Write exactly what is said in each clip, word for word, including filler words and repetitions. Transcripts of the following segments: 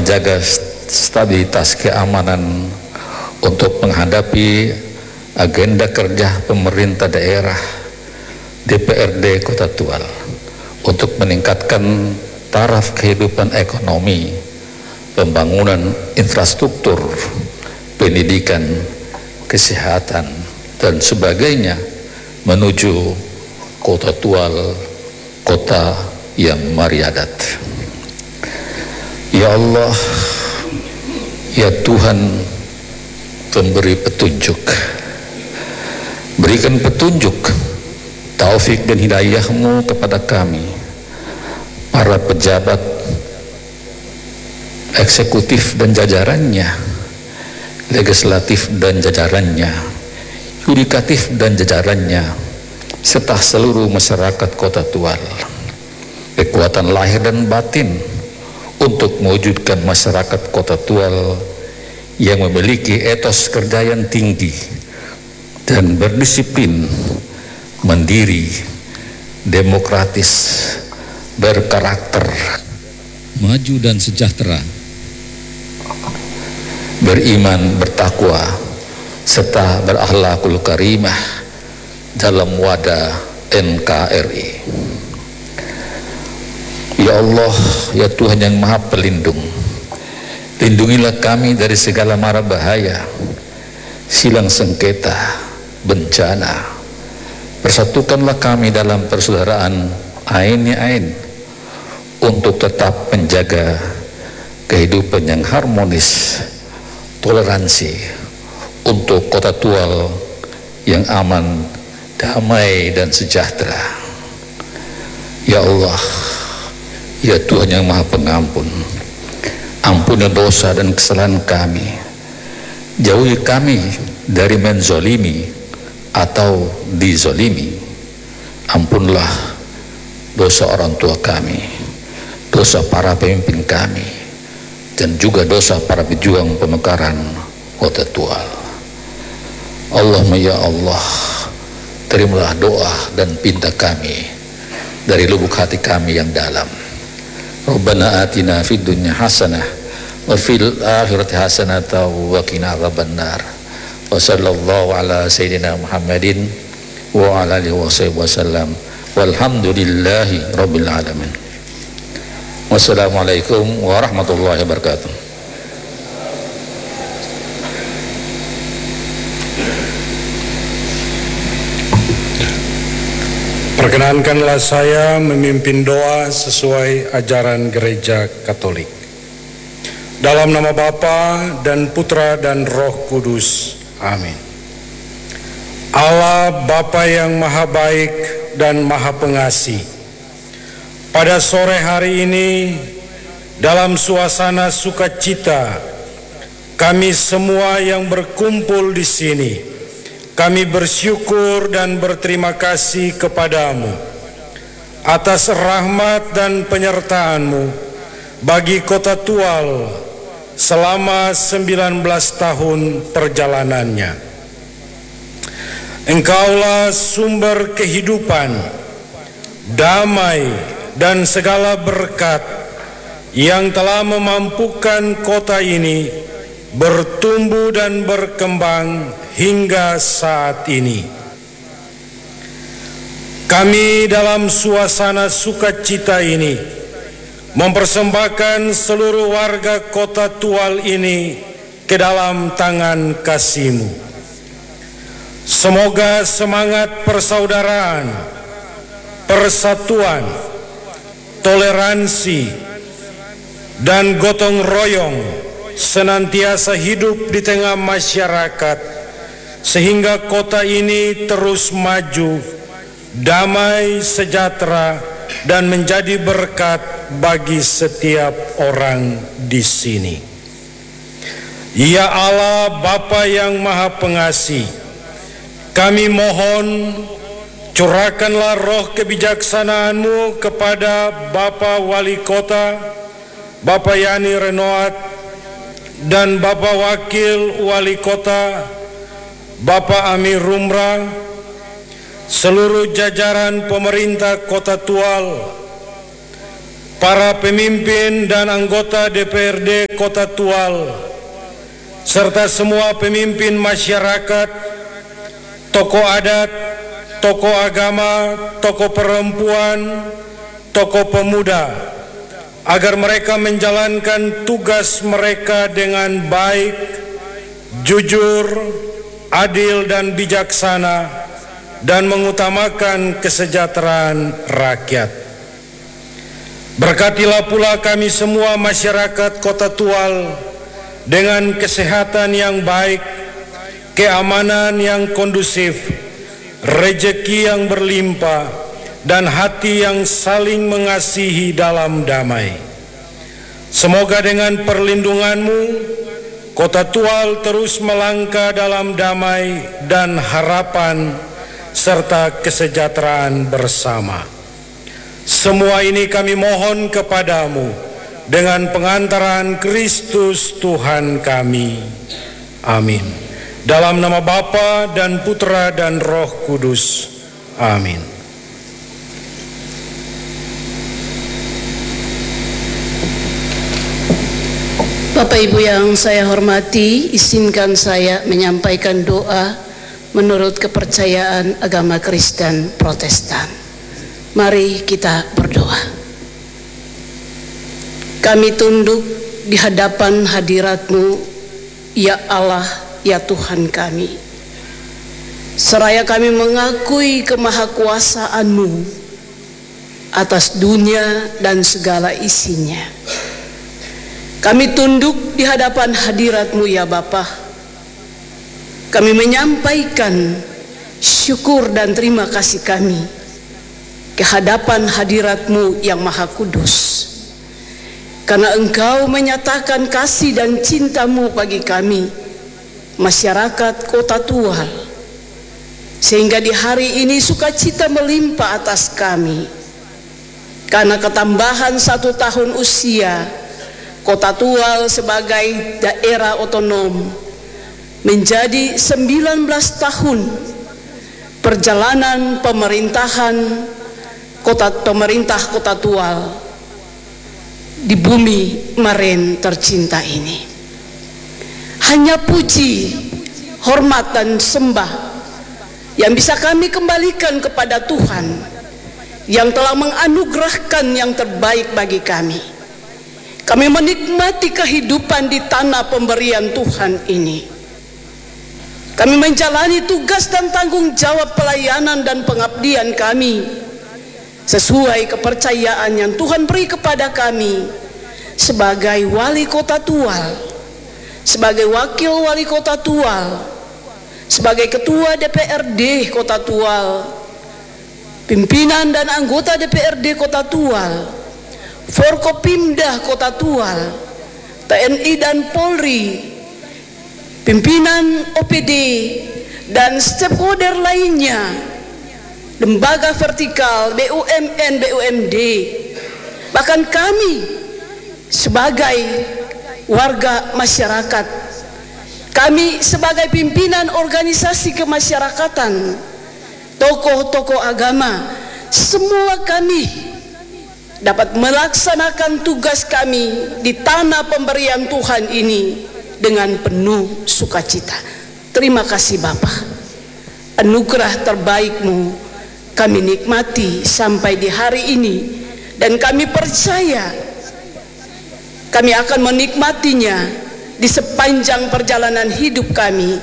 menjaga stabilitas keamanan untuk menghadapi agenda kerja pemerintah daerah D P R D Kota Tual untuk meningkatkan taraf kehidupan ekonomi, pembangunan infrastruktur, pendidikan, kesehatan, dan sebagainya menuju Kota Tual, kota yang mariadat. Ya Allah, ya Tuhan pemberi petunjuk, berikan petunjuk, taufik dan hidayah-Mu kepada kami, para pejabat eksekutif dan jajarannya, legislatif dan jajarannya, yudikatif dan jajarannya, serta seluruh masyarakat Kota Tual, kekuatan lahir dan batin untuk mewujudkan masyarakat Kota Tual yang memiliki etos kerja yang tinggi dan berdisiplin, mandiri, demokratis, berkarakter, maju dan sejahtera, beriman, bertakwa, serta berakhlakul karimah dalam wadah N K R I. Ya Allah, ya Tuhan yang Maha Pelindung, lindungilah kami dari segala mara bahaya, silang sengketa, bencana. Persatukanlah kami dalam persaudaraan ain ya ain untuk tetap menjaga kehidupan yang harmonis, toleransi untuk Kota Tual yang aman, damai dan sejahtera. Ya Allah, ya Tuhan yang Maha Pengampun, ampuni dosa dan kesalahan kami, jauhi kami dari menzolimi atau dizolimi. Ampunlah dosa orang tua kami, dosa para pemimpin kami, dan juga dosa para pejuang pemekaran Kota Tual. Allahumma ya Allah, terimalah doa dan pinta kami dari lubuk hati kami yang dalam. Rabbana atina fid dunya hasanah wa fil akhirati hasanah wa qina adzabannar. Wa sallallahu ala sayyidina Muhammadin wa ala alihi wasallam. Walhamdulillahi rabbil alamin. Wassalamualaikum warahmatullahi wabarakatuh. Perkenankanlah saya memimpin doa sesuai ajaran Gereja Katolik. Dalam nama Bapa dan Putra dan Roh Kudus. Amin. Allah Bapa yang Maha Baik dan Maha Pengasih, pada sore hari ini dalam suasana sukacita kami semua yang berkumpul di sini, kami bersyukur dan berterima kasih kepadamu atas rahmat dan penyertaan-Mu bagi Kota Tual selama sembilan belas tahun perjalanannya. Engkaulah sumber kehidupan, damai, dan segala berkat yang telah memampukan kota ini bertumbuh dan berkembang hingga saat ini. Kami dalam suasana sukacita ini mempersembahkan seluruh warga Kota Tual ini ke dalam tangan kasih-Mu. Semoga semangat persaudaraan, persatuan, toleransi, dan gotong royong senantiasa hidup di tengah masyarakat, sehingga kota ini terus maju, damai, sejahtera, dan menjadi berkat bagi setiap orang di sini. Ya Allah Bapa yang Maha Pengasih, kami mohon curahkanlah roh kebijaksanaan-Mu kepada Bapak Wali Kota, Bapak Yani Renoat, dan Bapak Wakil Wali Kota, Bapak Amir Rumrah, seluruh jajaran pemerintah Kota Tual, para pemimpin dan anggota D P R D Kota Tual, serta semua pemimpin masyarakat, tokoh adat, tokoh agama, tokoh perempuan, tokoh pemuda, agar mereka menjalankan tugas mereka dengan baik, jujur, adil dan bijaksana, dan mengutamakan kesejahteraan rakyat. Berkatilah pula kami semua masyarakat Kota Tual dengan kesehatan yang baik, keamanan yang kondusif, rejeki yang berlimpah, dan hati yang saling mengasihi dalam damai. Semoga dengan perlindungan-Mu, Kota Tual terus melangkah dalam damai dan harapan serta kesejahteraan bersama. Semua ini kami mohon kepadamu dengan pengantaran Kristus Tuhan kami. Amin. Dalam nama Bapa dan Putra dan Roh Kudus. Amin. Bapak Ibu yang saya hormati, izinkan saya menyampaikan doa menurut kepercayaan agama Kristen Protestan. Mari kita berdoa. Kami tunduk di hadapan hadirat-Mu, ya Allah, ya Tuhan kami. Seraya kami mengakui kemahakuasaan-Mu atas dunia dan segala isinya. Kami tunduk di hadapan hadirat-Mu ya Bapa. Kami menyampaikan syukur dan terima kasih kami ke hadapan hadirat-Mu yang Maha Kudus. Karena Engkau menyatakan kasih dan cinta-Mu bagi kami, masyarakat Kota Tual. Sehingga di hari ini sukacita melimpah atas kami. Karena ketambahan satu tahun usia Kota Tual sebagai daerah otonom menjadi sembilan belas tahun perjalanan pemerintahan kota pemerintah Kota Tual di bumi Maren tercinta ini. Hanya puji, hormat dan sembah yang bisa kami kembalikan kepada Tuhan yang telah menganugerahkan yang terbaik bagi kami. Kami menikmati kehidupan di tanah pemberian Tuhan ini. Kami menjalani tugas dan tanggung jawab pelayanan dan pengabdian kami sesuai kepercayaan yang Tuhan beri kepada kami sebagai wali Kota Tual, sebagai wakil wali Kota Tual, sebagai ketua D P R D Kota Tual, pimpinan dan anggota D P R D Kota Tual, Forkopimda Kota Tual, T N I dan Polri, pimpinan O P D dan stakeholder lainnya, lembaga vertikal, B U M N, B U M D, bahkan kami sebagai warga masyarakat, kami sebagai pimpinan organisasi kemasyarakatan, tokoh-tokoh agama, semua kami dapat melaksanakan tugas kami di tanah pemberian Tuhan ini dengan penuh sukacita. Terima kasih Bapa. Anugerah terbaik-Mu kami nikmati sampai di hari ini, dan kami percaya kami akan menikmatinya di sepanjang perjalanan hidup kami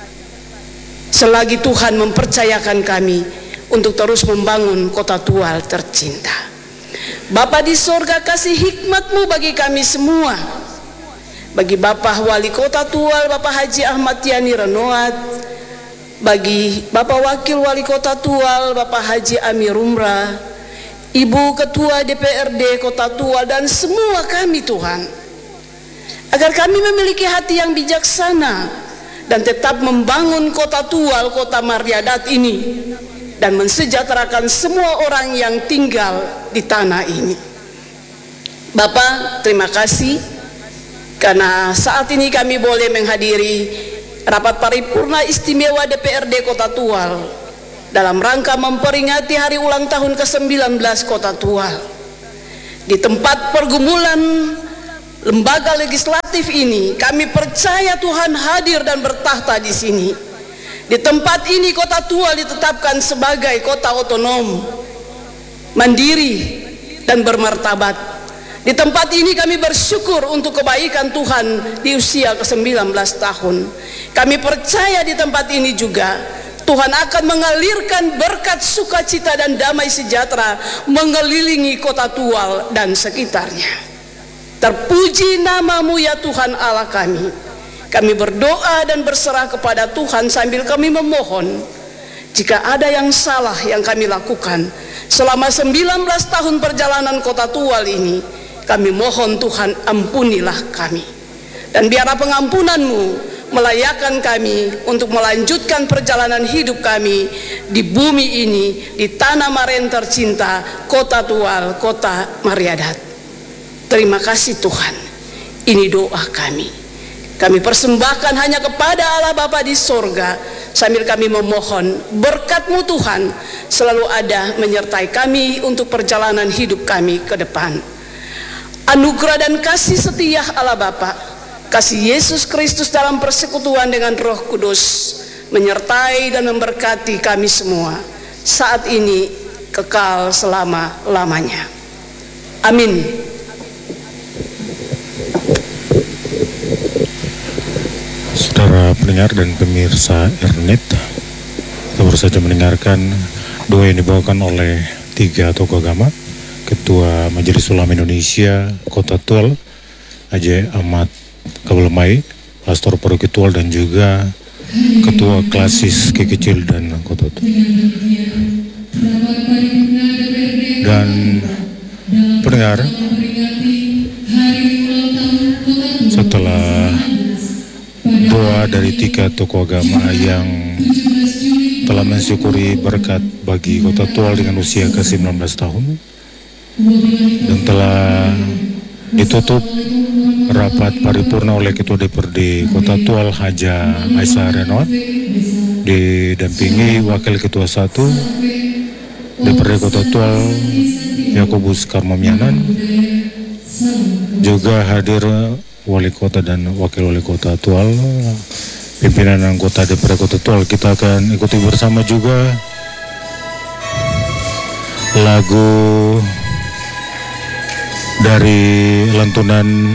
selagi Tuhan mempercayakan kami untuk terus membangun Kota Tual tercinta. Bapa di sorga, kasih hikmat-Mu bagi kami semua, bagi Bapak Wali Kota Tual, Bapak Haji Ahmad Yani Renoat, bagi Bapak Wakil Wali Kota Tual, Bapak Haji Amir Umrah, Ibu Ketua D P R D Kota Tual, dan semua kami Tuhan, agar kami memiliki hati yang bijaksana dan tetap membangun Kota Tual, Kota Mardiadat ini, dan mensejahterakan semua orang yang tinggal di tanah ini. Bapak, terima kasih karena saat ini kami boleh menghadiri rapat paripurna istimewa D P R D Kota Tual dalam rangka memperingati hari ulang tahun ke sembilan belas Kota Tual. Di tempat pergumulan lembaga legislatif ini, kami percaya Tuhan hadir dan bertahta di sini. Di tempat ini Kota Tual ditetapkan sebagai kota otonom, mandiri dan bermartabat. Di tempat ini kami bersyukur untuk kebaikan Tuhan di usia ke sembilan belas tahun. Kami percaya di tempat ini juga Tuhan akan mengalirkan berkat sukacita dan damai sejahtera mengelilingi Kota Tual dan sekitarnya. Terpuji namamu ya Tuhan Allah kami. Kami berdoa dan berserah kepada Tuhan sambil kami memohon, jika ada yang salah yang kami lakukan selama sembilan belas tahun perjalanan Kota Tual ini, kami mohon Tuhan ampunilah kami. Dan biarlah pengampunan-Mu melayakkan kami untuk melanjutkan perjalanan hidup kami di bumi ini, di tanah Maren tercinta, Kota Tual, Kota Mariadat. Terima kasih Tuhan. Ini doa kami. Kami persembahkan hanya kepada Allah Bapa di sorga, sambil kami memohon berkat-Mu Tuhan selalu ada menyertai kami untuk perjalanan hidup kami ke depan. Anugerah dan kasih setia Allah Bapa, kasih Yesus Kristus dalam persekutuan dengan Roh Kudus menyertai dan memberkati kami semua saat ini kekal selama-lamanya. Amin. Saudara pendengar dan pemirsa Ernet, kita baru saja mendengarkan doa yang dibawakan oleh tiga tokoh agama, Ketua Majelis Ulama Indonesia Kota Tual, Haji Ahmad Kabelemai, Pastor Paroki Tual, dan juga Ketua Klasis K Kecil dan Kota Tual. Dan pendengar, setelah doa dari tiga tokoh agama yang telah mensyukuri berkat bagi Kota Tual dengan usia ke sembilan belas tahun, dan telah ditutup rapat paripurna oleh Ketua D P R D Kota Tual Haja Aisyah Renot, didampingi Wakil Ketua satu D P R D Kota Tual Yakobus Karmamianan, juga hadir Wali Kota dan Wakil Wali Kota Tual, pimpinan anggota D P R D Kota Tual. Kita akan ikuti bersama juga lagu dari lantunan